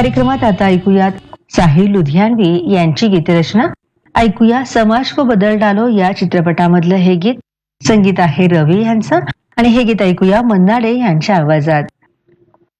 कार्यक्रमात आता ऐकूयात साहिल लुधियानवी यांची गीतरचना. ऐकूया समाज को बदल डालो या चित्रपटामधलं हे गीत. संगीत आहे रवी यांचं आणि हे गीत ऐकूया मन्ना डे यांच्या आवाजात.